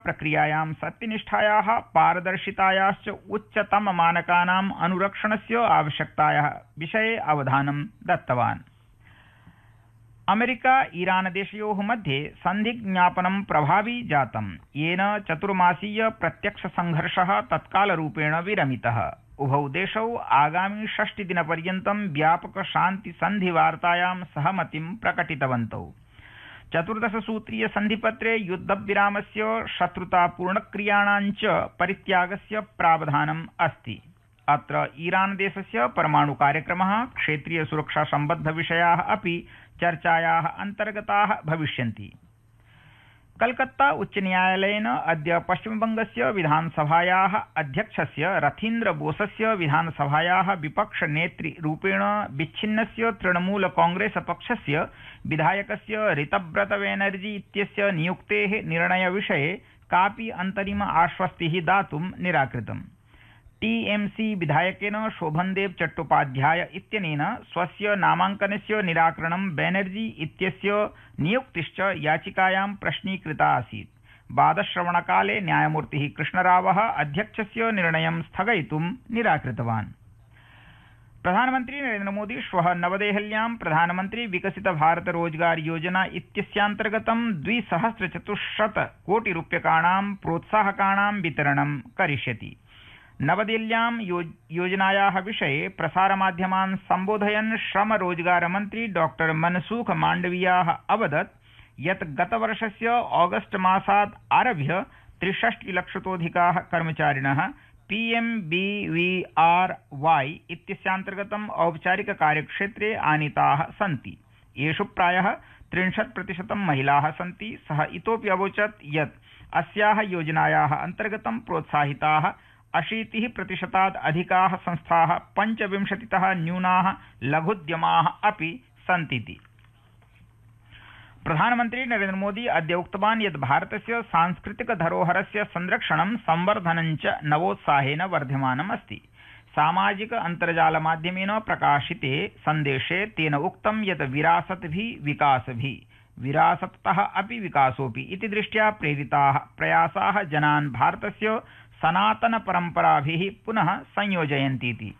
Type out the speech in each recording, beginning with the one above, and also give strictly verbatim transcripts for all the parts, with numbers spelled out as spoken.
प्रक्रियायां सत्यनिष्ठायाः पारदर्शितायाश्च उच्चतममानकानाम् अनुरक्षणस्य आवश्यकतायाः विषये अवधानं दत्तवान्। अमेरिका ईरान देशयोः मध्ये सन्धिज्ञापनं प्रभावी जातम्, येन चतुर्मासीय प्रत्यक्ष संघर्षः तत्कालरूपेण विरमितः। उभौ देशौ आगामि षष्टिदिनपर्यन्तं व्यापक शान्ति सन्धिवार्तायां सहमतिं प्रकटितवन्तौ। चतुर्दशसूत्रीय सन्धिपत्रे युद्धविरामस्य शत्रुतापूर्णक्रियाणां च परित्यागस्य प्रावधानम् अस्ति। अत्र ईरान देशस्य परमाणु कार्यक्रमः, क्षेत्रीय सुरक्षा सम्बद्ध विषयाः अपि चर्चायाः अन्तर्गताः भविष्यन्ति। कलकत्ता उच्चन्यायालयेन अद्य पश्चिमबंगस्य विधानसभायाः अध्यक्षस्य रथीन्द्र बोसस्य विधानसभायाः विपक्षनेतृरूपेण विच्छिन्नस्य तृणमूल कांग्रेस पक्षस्य विधायकस्य ऋतव्रत बैनर्जी इत्यस्य नियुक्तेः निर्णयविषये कापि अन्तरिम आश्वस्तिः दातुं निराकृतम्। टीएमसी विधायकेन शोभनदेव चट्टोपाध्याय इत्यनेन स्वस्य नामाङ्कनस्य निराकरणं बैनर्जी इत्यस्य नियुक्तिश्च याचिकायां प्रश्नीकृता आसीत्। वादश्रवणकाले न्यायमूर्तिः कृष्णरावः अध्यक्षस्य निर्णयं स्थगयितुं निराकृतवान्। प्रधानमन्त्री नरेन्द्रमोदी श्वः नवदेहल्यां प्रधानमन्त्री विकसित भारत रोजगार योजना इत्यस्यान्तर्गतं द्विसहस्रचतुश्शत कोटिरूप्यकाणां प्रोत्साहकाणां वितरणं करिष्यति। नवदिल्ल्यां योजनायाः विषये प्रसारमाध्यमान् सम्बोधयन् श्रम रोजगार मन्त्री डॉक्टर मनसुख माण्डवियाः अवदत् यत् गतवर्षस्य ऑगस्ट मासात् आरभ्य त्रिषष्टिलक्षतोऽधिकाः कर्मचारिणः पीएमबीवीआरवाई इत्यस्यान्तर्गतं औपचारिक कार्यक्षेत्रे आनीताः सन्ति। येषु प्रायः त्रिंशत् प्रतिशतं महिलाः सन्ति। सः इतोपि अवोचत् यत् अस्याः योजनायाः अन्तर्गतं प्रोत्साहिताः अशीतिः प्रतिशतात् अधिकाः संस्थाः पञ्चविंशतितः न्यूनाः लघुद्यमाः अपि सन्तीति। प्रधानमन्त्री नरेन्द्र मोदी अद्य उक्तवान् यत् भारतस्य सांस्कृतिक धरोहरस्य संरक्षणं संवर्धनं च नवोत्साहेन वर्धमानम् अस्ति। सामाजिक अन्तर्जालमाध्यमेन प्रकाशिते सन्देशे तेन उक्तं यत् विरासत् भी विकास भी, विरासतः अपि विकासोऽपि इति दृष्ट्या प्रेरिताः प्रयासाः जनान् भारतस्य सनातन परम्पराभिः पुनः संयोजयन्तीति।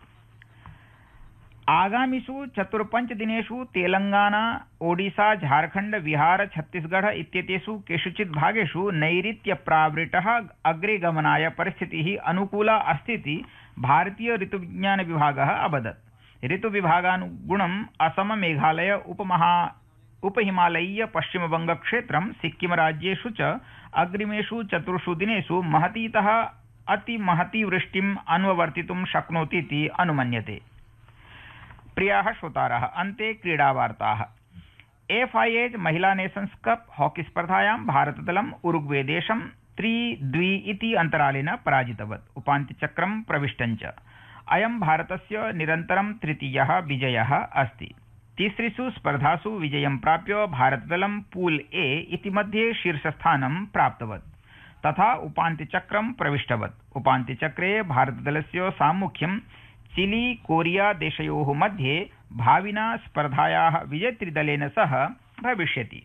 आगामिषु चतुर्पञ्च दिनेषु तेलंगाना, ओडिशा, झारखंड, बिहार, छत्तीसगढ़ इत्येतेषु केषुचित् भागेषु नैऋत्यप्रावृतः अग्रे गमनाय परिस्थितिः अनुकूला अस्तीति भारतीय ऋतुविज्ञान विभागः अवदत्। ऋतुविभागानुगुणम् असम, मेघालय, उपमहा उपहिमालयीय पश्चिमबंग क्षेत्रं, सिक्किम राज्येषु च अग्रिमेषु चतुर्षु दिनेषु महतीतः अतिमहती वृष्टिम् अन्वर्तितुं शक्नोतीति अनुमन्यते। प्रियाः श्रोतारः, अन्ते क्रीडावार्ताः। एफआईएच महिला नेशन्स् कप हॉकी स्पर्धायां भारतदलं उरुग्वे देशं त्रि द्वि इति अन्तरालेन पराजितवत् उपान्त्यचक्रं प्रविष्टञ्च। अयं भारतस्य निरन्तरं तृतीयः विजयः अस्ति। तिसृषु स्पर्धासु विजयं प्राप्य भारतदलं पूल ए इति मध्ये शीर्षस्थानं प्राप्तवत् तथा उपान्त्यचक्रं प्रविष्टवत्। उपान्त्यचक्रे भारतदलस्य साम्मुख्यं चिली, कोरिया देशयोः मध्ये भाविना स्पर्धायाः विजेतृदलेन सह भविष्यति।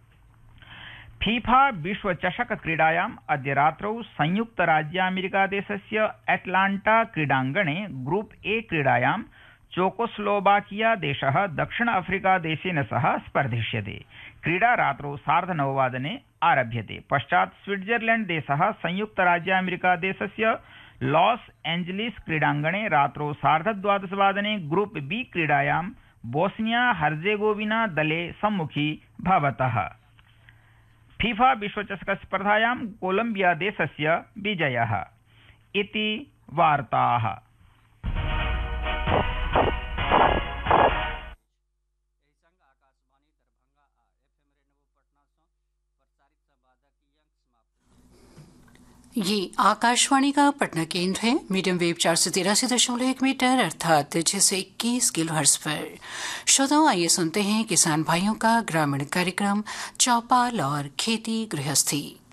फीफा विश्वचषक क्रीडायाम् अद्य रात्रौ संयुक्तराज्यामेरिकादेशस्य एटलांटा क्रीडाङ्गणे ग्रुप ए क्रीडायां चेकोस्लोवाकिया देशः दक्षिण अफ्रीका देशेन सह स्पर्धिष्यते। क्रीडा रात्रौ सार्धनववादने आरभ्यते। पश्चात् स्विट्जरलैंड देशः संयुक्तराज्यामेरिका देशस्य लॉस एंजलिस क्रीडाङ्गणे रात्रौ सार्धद्वादशवादने ग्रुप बी क्रीडायां बोस्निया हर्जेगोविना दले सम्मुखी भवतः। फीफा विश्वचषक स्पर्धायां कोलंबिया देशस्य विजयः। इति वार्ताः। ये आकाशवाणी का पटना केंद्र है। मीडियम वेव चार सौ तिरासी दशमलव एक मीटर अर्थात छह सौ इक्कीस किलो हर्ट्ज पर। श्रोताओं, आइए सुनते हैं किसान भाइयों का ग्रामीण कार्यक्रम चौपाल और खेती गृहस्थी।